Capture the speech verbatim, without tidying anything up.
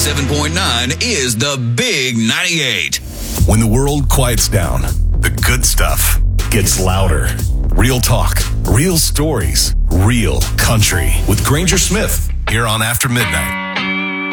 ninety-seven point nine is the Big ninety-eight. When the world quiets down, the good stuff gets louder. Real talk, real stories, real country. With Granger Smith, here on After Midnight.